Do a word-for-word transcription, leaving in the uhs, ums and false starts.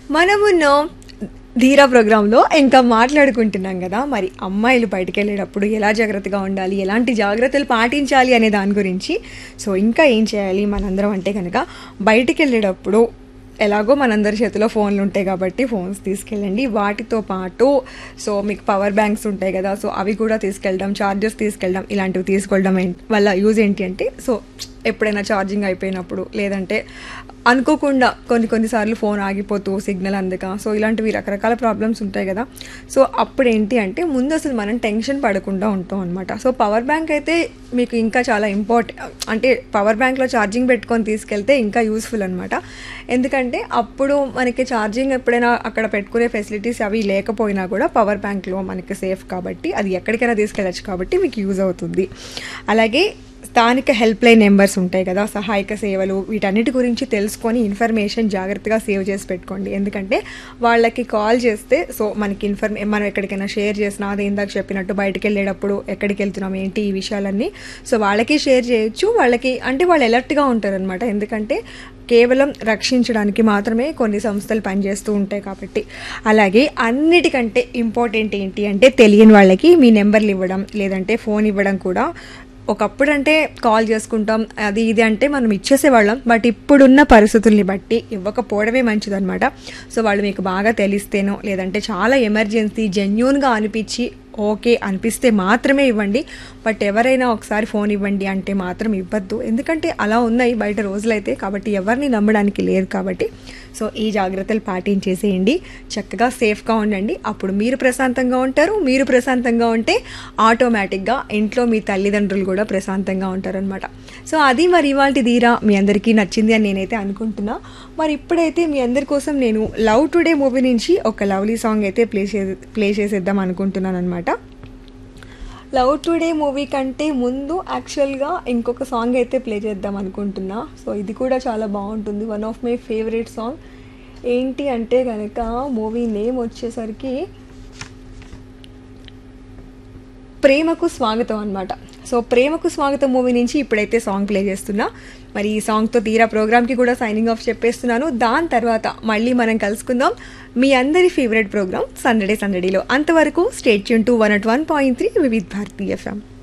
మనమున్నాం ధీరా ప్రోగ్రాంలో ఇంకా మాట్లాడుకుంటున్నాం కదా, మరి అమ్మాయిలు బయటికి వెళ్ళేటప్పుడు ఎలా జాగ్రత్తగా ఉండాలి, ఎలాంటి జాగ్రత్తలు పాటించాలి అనే దాని గురించి. సో ఇంకా ఏం చేయాలి మనందరం అంటే కనుక, బయటికి వెళ్ళేటప్పుడు ఎలాగో మనందరి చేతిలో ఫోన్లు ఉంటాయి కాబట్టి ఫోన్స్ తీసుకెళ్ళండి. వాటితో పాటు సో మీకు పవర్ బ్యాంక్స్ ఉంటాయి కదా, సో అవి కూడా తీసుకెళ్ళడం, ఛార్జర్స్ తీసుకెళ్ళడం, ఇలాంటివి తీసుకెళ్ళడం వల్ల యూజ్ ఏంటి అంటే, సో ఎప్పుడైనా ఛార్జింగ్ అయిపోయినప్పుడు లేదంటే అనుకోకుండా కొన్ని కొన్నిసార్లు ఫోన్ ఆగిపోతూ సిగ్నల్ అందక, సో ఇలాంటివి రకరకాల ప్రాబ్లమ్స్ ఉంటాయి కదా. సో అప్పుడు ఏంటి అంటే ముందు అసలు మనం టెన్షన్ పడకుండా ఉంటాం అనమాట. సో పవర్ బ్యాంక్ అయితే మీకు ఇంకా చాలా ఇంపార్టెంట్, అంటే పవర్ బ్యాంక్లో ఛార్జింగ్ పెట్టుకొని తీసుకెళ్తే ఇంకా యూస్ఫుల్ అనమాట. ఎందుకంటే అప్పుడు మనకి ఛార్జింగ్ ఎప్పుడైనా అక్కడ పెట్టుకునే ఫెసిలిటీస్ అవి లేకపోయినా కూడా పవర్ బ్యాంక్లో మనకి సేఫ్ కాబట్టి అది ఎక్కడికైనా తీసుకెళ్ళచ్చు కాబట్టి మీకు యూజ్ అవుతుంది. అలాగే స్థానిక హెల్ప్ లైన్ నెంబర్స్ ఉంటాయి కదా, సహాయక సేవలు, వీటన్నిటి గురించి తెలుసుకొని ఇన్ఫర్మేషన్ జాగ్రత్తగా సేవ్ చేసి పెట్టుకోండి. ఎందుకంటే వాళ్ళకి కాల్ చేస్తే సో మనకి ఇన్ఫర్మే మనం ఎక్కడికైనా షేర్ చేసినా, అదే ఇందాక చెప్పినట్టు బయటకు వెళ్ళేటప్పుడు ఎక్కడికి వెళ్తున్నాం ఏంటి ఈ విషయాలన్నీ సో వాళ్ళకి షేర్ చేయొచ్చు. వాళ్ళకి అంటే వాళ్ళు అలర్ట్గా ఉంటారనమాట, ఎందుకంటే కేవలం రక్షించడానికి మాత్రమే కొన్ని సంస్థలు పనిచేస్తూ ఉంటాయి కాబట్టి. అలాగే అన్నిటికంటే ఇంపార్టెంట్ ఏంటి అంటే తెలియని వాళ్ళకి మీ నెంబర్లు ఇవ్వడం లేదంటే ఫోన్ ఇవ్వడం కూడా. ఒకప్పుడు అంటే కాల్ చేసుకుంటాం అది ఇది అంటే మనం ఇచ్చేసేవాళ్ళం, బట్ ఇప్పుడున్న పరిస్థితుల్ని బట్టి ఇవ్వకపోవడమే మంచిదన్నమాట. సో వాళ్ళు మీకు బాగా తెలిస్తేనో లేదంటే చాలా ఎమర్జెన్సీ జెన్యూన్గా అనిపించి ఓకే అనిపిస్తే మాత్రమే ఇవ్వండి. బట్ ఎవరైనా ఒకసారి ఫోన్ ఇవ్వండి అంటే మాత్రం ఇవ్వద్దు, ఎందుకంటే అలా ఉన్నాయి బయట రోజులైతే, కాబట్టి ఎవరిని నమ్మడానికి లేదు కాబట్టి. సో ఈ జాగ్రత్తలు పాటించేసేయండి, చక్కగా సేఫ్గా ఉండండి. అప్పుడు మీరు ప్రశాంతంగా ఉంటారు, మీరు ప్రశాంతంగా ఉంటే ఆటోమేటిక్గా ఇంట్లో మీ తల్లిదండ్రులు కూడా ప్రశాంతంగా ఉంటారనమాట. సో అది మరి ఇవాల్టి ధీరా మీ అందరికీ నచ్చింది అని నేనైతే అనుకుంటున్నా. మరి ఇప్పుడైతే మీ అందరి కోసం నేను లవ్ టుడే మూవీ నుంచి ఒక లవ్లీ సాంగ్ అయితే ప్లే చే ప్లే చేసేద్దాం అనుకుంటున్నాను అనమాట. లవ్ టుడే మూవీ కంటే ముందు యాక్చువల్గా ఇంకొక సాంగ్ అయితే ప్లే చేద్దాం అనుకుంటున్నా. సో ఇది కూడా చాలా బాగుంటుంది, one of my favourite song. ఏంటి అంటే కనుక మూవీ నేమ్ వచ్చేసరికి ప్రేమకు స్వాగతం అనమాట. సో ప్రేమకు స్వాగతం మూవీ నుంచి ఇప్పుడైతే సాంగ్ ప్లే చేస్తున్నా. మరి ఈ సాంగ్తో తీరా ప్రోగ్రామ్కి కూడా సైనింగ్ ఆఫ్ చెప్పేస్తున్నాను. దాని తర్వాత మళ్ళీ మనం కలుసుకుందాం మీ అందరి ఫేవరెట్ ప్రోగ్రామ్ సందడే సందడిలో. అంతవరకు state tune to one at one point three Vividh Bharati FM.